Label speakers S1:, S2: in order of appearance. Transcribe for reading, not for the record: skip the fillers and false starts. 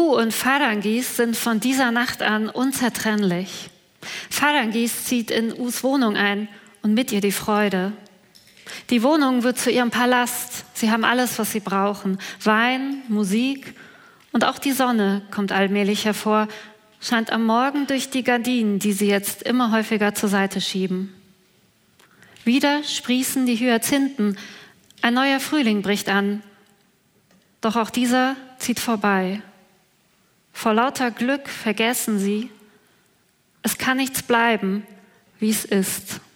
S1: Du und Farangis sind von dieser Nacht an unzertrennlich. Farangis zieht in Us Wohnung ein und mit ihr die Freude. Die Wohnung wird zu ihrem Palast. Sie haben alles, was sie brauchen. Wein, Musik und auch die Sonne kommt allmählich hervor, scheint am Morgen durch die Gardinen, die sie jetzt immer häufiger zur Seite schieben. Wieder sprießen die Hyazinthen. Ein neuer Frühling bricht an. Doch auch dieser zieht vorbei. Vor lauter Glück vergessen sie, es kann nichts bleiben, wie es ist.